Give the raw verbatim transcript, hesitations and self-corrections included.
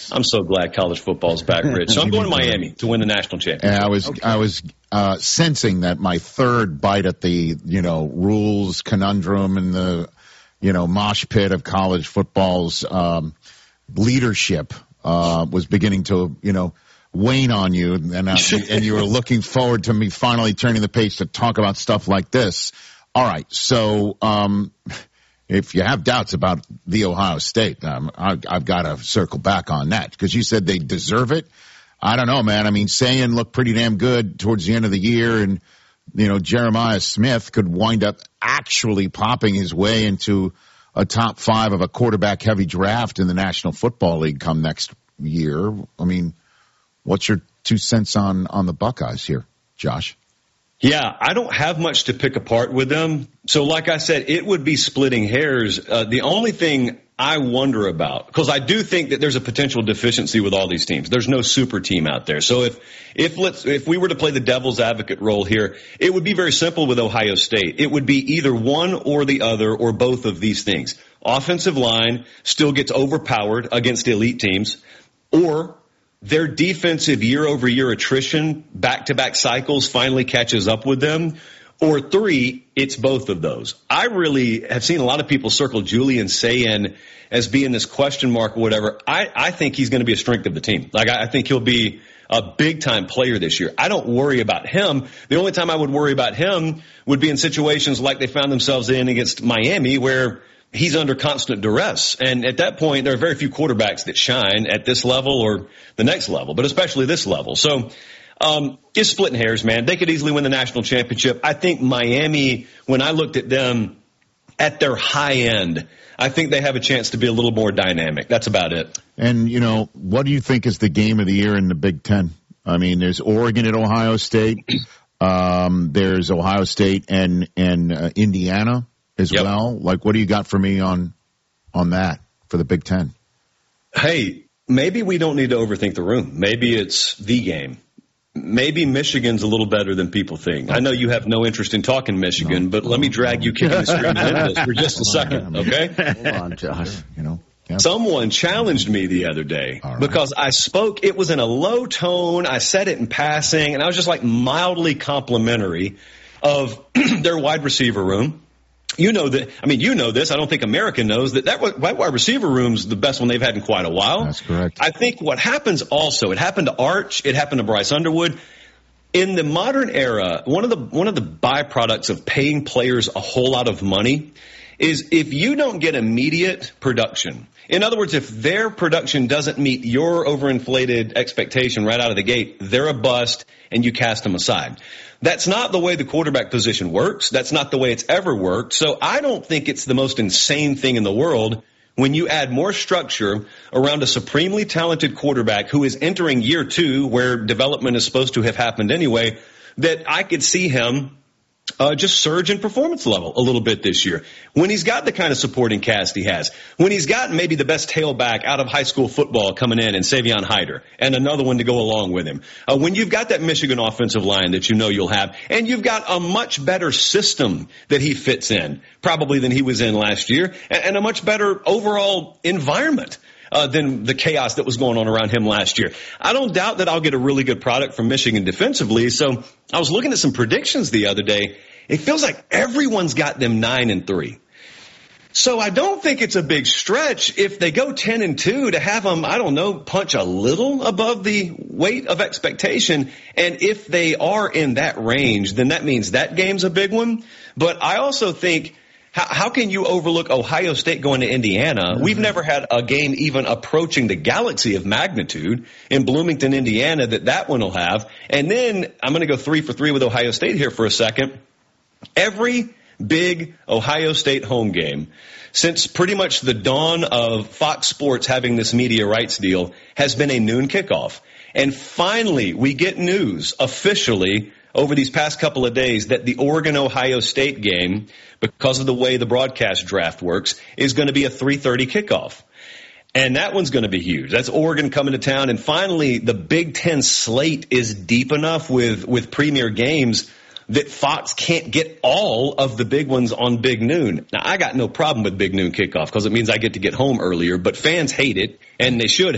I'm so glad college football's back, Rich. So I'm going to Miami to win the national championship. And I was, Okay. I was uh, sensing that my third bite at the, you know, rules conundrum and the, you know, mosh pit of college football's um, leadership uh, was beginning to, you know, wane on you, and uh, and you were looking forward to me finally turning the page to talk about stuff like this. All right, so um, if you have doubts about the Ohio State, um, I, I've got to circle back on that because you said they deserve it. I don't know, man. I mean, Sayan looked pretty damn good towards the end of the year, and you know Jeremiah Smith could wind up actually popping his way into a top five of a quarterback-heavy draft in the National Football League come next year. I mean, what's your two cents on, on the Buckeyes here, Josh? Yeah, I don't have much to pick apart with them. So like I said, it would be splitting hairs. Uh, the only thing I wonder about, because I do think that there's a potential deficiency with all these teams. There's no super team out there. So if, if let's, if we were to play the devil's advocate role here, it would be very simple with Ohio State. It would be either one or the other or both of these things. Offensive line still gets overpowered against elite teams, or their defensive year-over-year attrition, back-to-back cycles, finally catches up with them. Or three, it's both of those. I really have seen a lot of people circle Julian Sayin as being this question mark or whatever. I, I think he's going to be a strength of the team. Like, I, I think he'll be a big-time player this year. I don't worry about him. The only time I would worry about him would be in situations like they found themselves in against Miami, where he's under constant duress. And at that point, there are very few quarterbacks that shine at this level or the next level, but especially this level. So um, just splitting hairs, man. They could easily win the national championship. I think Miami, when I looked at them at their high end, I think they have a chance to be a little more dynamic. That's about it. And, you know, what do you think is the game of the year in the Big Ten? I mean, there's Oregon at Ohio State. Um, there's Ohio State and, and uh, Indiana as yep. well. Like, what do you got for me on on that for the Big Ten? Hey, maybe we don't need to overthink the room. Maybe it's the game. Maybe Michigan's a little better than people think. I know you have no interest in talking Michigan, no, but let me drag you kicking and screaming into this for just a second, okay? Hold on, Josh. You know, yep. Someone challenged me the other day right. because I spoke. It was in a low tone. I said it in passing, and I was just like mildly complimentary of their wide receiver room. You know that. I mean, you know this. I don't think America knows that that wide receiver room's the best one they've had in quite a while. That's correct. I think what happens also, it happened to Arch, it happened to Bryce Underwood. In the modern era, one of the one of the byproducts of paying players a whole lot of money is if you don't get immediate production. In other words, if their production doesn't meet your overinflated expectation right out of the gate, they're a bust and you cast them aside. That's not the way the quarterback position works. That's not the way it's ever worked. So I don't think it's the most insane thing in the world when you add more structure around a supremely talented quarterback who is entering year two where development is supposed to have happened anyway, that I could see him Uh, just surge in performance level a little bit this year. When he's got the kind of supporting cast he has, when he's got maybe the best tailback out of high school football coming in and Savion Hyder and another one to go along with him. Uh, when you've got that Michigan offensive line that you know you'll have, and you've got a much better system that he fits in, probably than he was in last year, and, and a much better overall environment. Uh, than the chaos that was going on around him last year. I don't doubt that I'll get a really good product from Michigan defensively. So I was looking at some predictions the other day. It feels like everyone's got them nine and three. So I don't think it's a big stretch if they go ten and two to have them, I don't know, punch a little above the weight of expectation. And if they are in that range, then that means that game's a big one. But I also think, How, how can you overlook Ohio State going to Indiana? Mm-hmm. We've never had a game even approaching the galaxy of magnitude in Bloomington, Indiana, that that one will have. And then I'm going to go three for three with Ohio State here for a second. Every big Ohio State home game since pretty much the dawn of Fox Sports having this media rights deal has been a noon kickoff. And finally, we get news officially over these past couple of days that the Oregon-Ohio State game, because of the way the broadcast draft works, is going to be a three thirty kickoff. And that one's going to be huge. That's Oregon coming to town. And finally, the Big Ten slate is deep enough with, with premier games that Fox can't get all of the big ones on Big Noon. Now, I got no problem with Big Noon kickoff because it means I get to get home earlier, but fans hate it, and they should